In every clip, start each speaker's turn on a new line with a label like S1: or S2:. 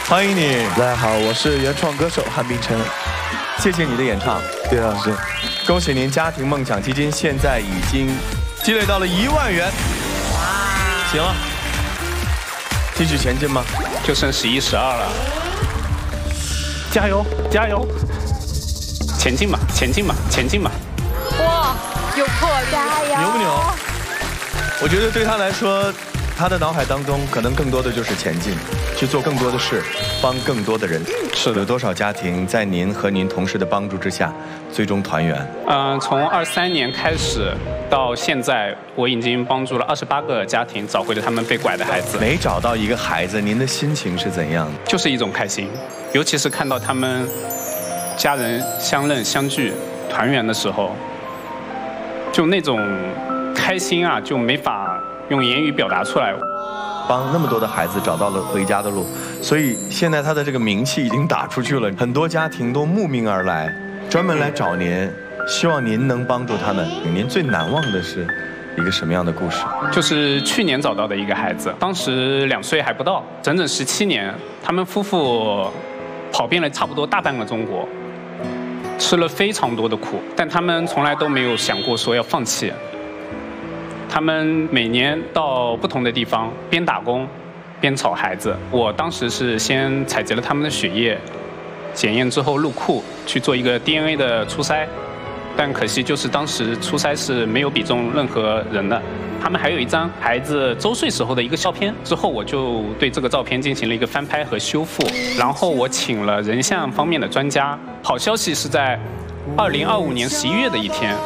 S1: 欢迎你。
S2: 大家好，我是原创歌手韩冰晨。
S1: 谢谢你的演唱，
S2: 对老师。
S1: 恭喜您，家庭梦想基金现在已经积累到了1万元。行了，继续前进吗？
S3: 就剩11、12了。
S1: 加油，加油！
S3: 前进吧，前进吧，前进吧！
S4: 哇，有魄力，加油！
S1: 牛不牛？我觉得对他来说，他的脑海当中可能更多的就是前进，去做更多的事，帮更多的人。是的，有多少家庭在您和您同事的帮助之下，最终团圆？
S3: 从23年开始到现在，我已经帮助了28个家庭找回了他们被拐的孩子。
S1: 每找到一个孩子，您的心情是怎样的？
S3: 就是一种开心，尤其是看到他们家人相认相聚、团圆的时候，就那种开心啊，就没法用言语表达出来。
S1: 帮那么多的孩子找到了回家的路，所以现在他的这个名气已经打出去了，很多家庭都慕名而来，专门来找您，希望您能帮助他们。您最难忘的是一个什么样的故事？
S3: 就是去年找到的一个孩子，当时2岁还不到，整整17年，他们夫妇跑遍了差不多大半个中国，吃了非常多的苦，但他们从来都没有想过说要放弃。他们每年到不同的地方，边打工边找孩子。我当时是先采集了他们的血液，检验之后入库去做一个 DNA 的初筛，但可惜就是当时初筛是没有比中任何人的。他们还有一张孩子周岁时候的一个照片，之后我就对这个照片进行了一个翻拍和修复，然后我请了人像方面的专家。好消息是在2025年11月的一天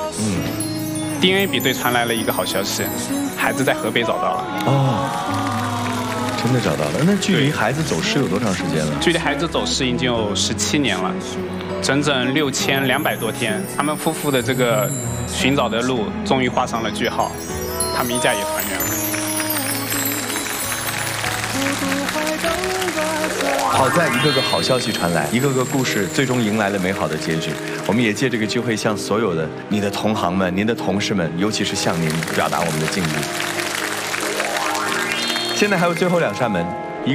S3: ，DNA 比对传来了一个好消息，孩子在河北找到了。
S1: 哦，真的找到了。那距离孩子走失有多长时间了？
S3: 距离孩子走失已经有17年了，整整6200多天。他们夫妇的这个寻找的路终于画上了句号，他们一家也团圆了。
S1: 好在一个个好消息传来，一个个故事最终迎来了美好的结局。我们也借这个机会向所有的你的同行们、您的同事们，尤其是向您表达我们的敬意。现在还有最后2扇门。